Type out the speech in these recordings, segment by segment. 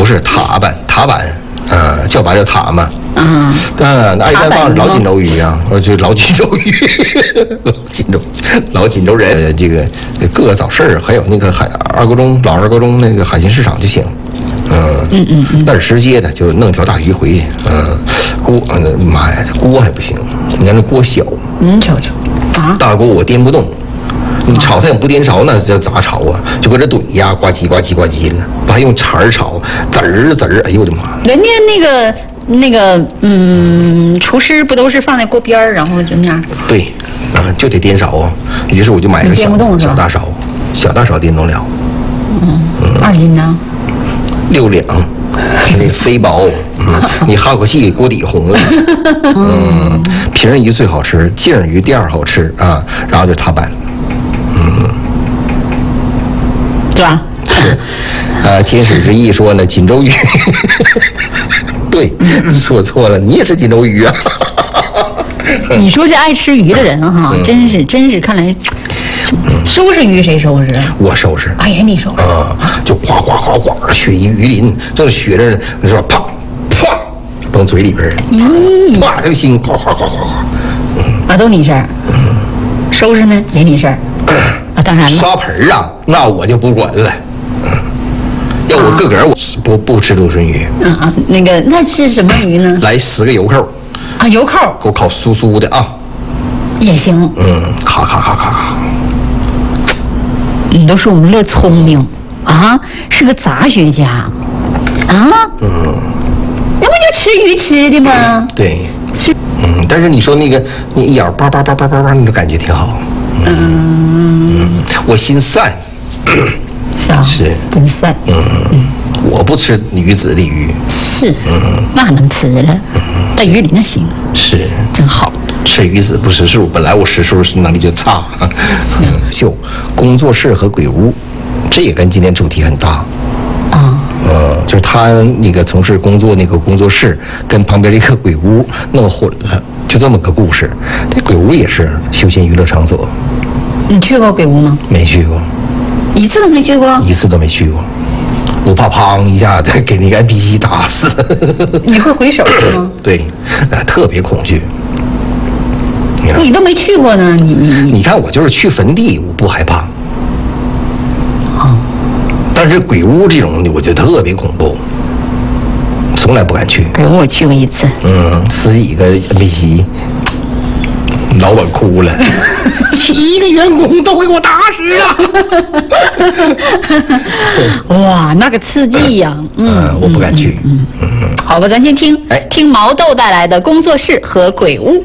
是塔板，叫把叫塔嘛。爱丹放老锦州鱼啊，就老锦州鱼，老锦州人，这个各个早市还有那个老二沟中那个海鲜市场就行。那是直接的，就弄条大鱼回去。妈呀，锅还不行，你看那锅小。 你瞅瞅啊， 大锅我颠不动。你炒它也不颠勺，那这咋炒啊？就搁这怼呀，呱唧呱唧呱唧的，不还用铲儿炒，滋儿滋儿，哎呦我的妈！ 人家那个厨师不都是放在锅边儿，然后就那样？ 对，就得颠勺啊。于是我就买一个小大勺，小大勺颠动了。 2斤呢 ？6两，那飞薄。你哈口气锅底红了。平鱼最好吃，净鱼第2好吃啊，然后就塔板。 对吧？ 是，天使之翼说呢，锦州鱼。对，说错了，你也是锦州鱼啊。 你说这爱吃鱼的人哈，真是，看来收拾鱼谁收拾？ 我收拾。 哎呀，你收拾就哗哗哗哗，血鱼鳞，正血着呢，你说啪啪，崩嘴里边，啪，这个心哗哗哗哗哗。 都你事儿。收拾呢也你事儿。当然了。 刷盆啊，那我就不管了。要我个人我不吃芦笋鱼。 那是什么鱼呢？ 来10个油扣。 油扣给我烤酥酥的啊。 也行。 咔咔咔咔咔。 你都说我们乐聪明啊，是个杂学家啊。那不就吃鱼吃的吗？ 对。是。但是你说那个你一咬叭叭叭叭叭叭，你就感觉挺好。我心散。是真散。 我不吃鱼子的鱼。 是。那能吃了？在鱼里那行。 是。 真好。 吃鱼子不识数，本来我识数能力就差。工作室和鬼屋，这也跟今天主题很大。就是他那个从事工作那个工作室跟旁边的一个鬼屋弄混了，就这么个故事。这鬼屋也是休闲娱乐场所。 你去过鬼屋吗？ 没去过。 一次都没去过？ 一次都没去过。我怕砰一下子给那个 NPC 打死。 你会回手吗？ 对，特别恐惧。 你都没去过呢， 你看我就是去坟地，我不害怕。但是鬼屋这种我觉得特别恐怖，从来不敢去。 鬼屋我去过一次。 10几个 NPC， 老板哭了，7个员工都给我打死了。 哇，那个刺激呀！ 我不敢去。 好吧，咱先听毛豆带来的工作室和鬼屋。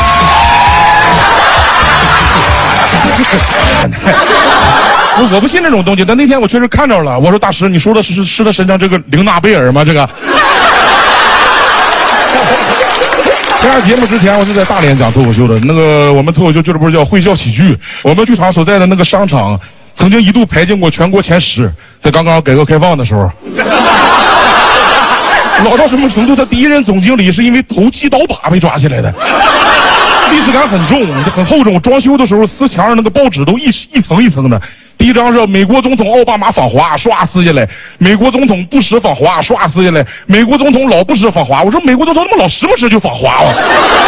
我不信这种东西，但那天我确实看着了。我说大师，你说的是他身上这个玲娜贝尔吗？这个。参加节目之前，我就在大连讲脱口秀的。我们脱口秀俱乐部叫会笑喜剧，我们剧场所在的那个商场，曾经一度排进过全国前10，在刚刚改革开放的时候。老到什么程度？他第1任总经理是因为投机倒把被抓起来的。历史感很重，很厚重。装修的时候撕墙上那个报纸都一层一层的。第一张是美国总统奥巴马访华，唰撕下来；美国总统布什访华，唰撕下来；美国总统老布什访华。我说美国总统怎么老时不时就访华啊？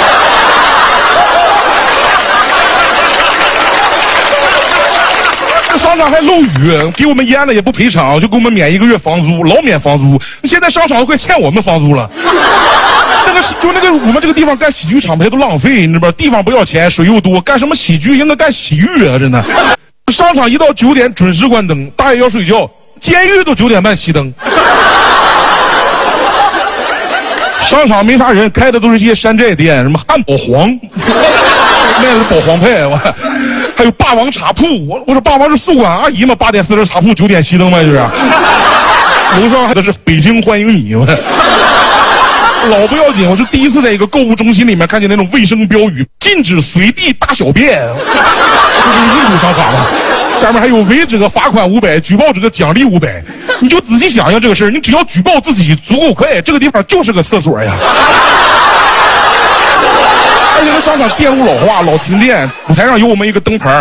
这商场还漏雨，给我们淹了也不赔偿，就给我们免1个月房租，老免房租。现在商场都快欠我们房租了。我们这个地方干喜剧厂牌都浪费，你知道吧？地方不要钱，水又多，干什么喜剧应该干洗浴啊！真的，商场一到9点准时关灯，大爷要睡觉，监狱都9点半熄灯。商场没啥人，开的都是一些山寨店，什么汉堡黄，卖的是保皇派，还有霸王茶铺。我说霸王是宿管阿姨吗？8点40茶铺9点熄灯吗？就是。楼上还的是北京欢迎你。老不要紧，我是第一次在一个购物中心里面看见那种卫生标语，禁止随地大小便，这是印度商法吗？下面还有违者罚款500，举报者奖励500。你就仔细想想这个事儿，你只要举报自己足够快，这个地方就是个厕所呀。而且这商场电路老化，老停电，舞台上有我们一个灯牌。